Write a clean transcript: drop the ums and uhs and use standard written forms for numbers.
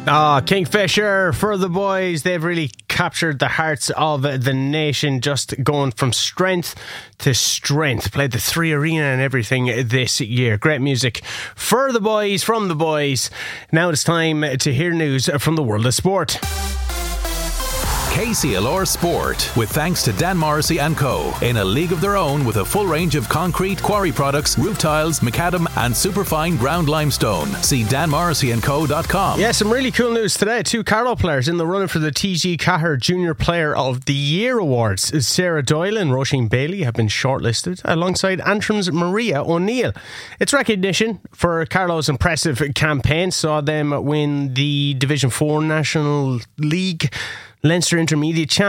Kingfisher for the boys. They've really captured the hearts of the nation, just going from strength to strength. Played the 3 Arena and everything this year. Great music for the boys, from the boys. Now it's time to hear news from the world of sport. KCLR Sport, with thanks to Dan Morrissey & Co. In a league of their own with a full range of concrete, quarry products, roof tiles, macadam and superfine ground limestone. See danmorrisseyandco.com. Yeah, some really cool news today. 2 Carlow players in the running for the TG Cahir Junior Player of the Year Awards. Sarah Doyle and Roisin Bailey have been shortlisted alongside Antrim's Maria O'Neill. It's recognition for Carlow's impressive campaign. Saw them win the Division 4 National League Leinster Intermediate Championship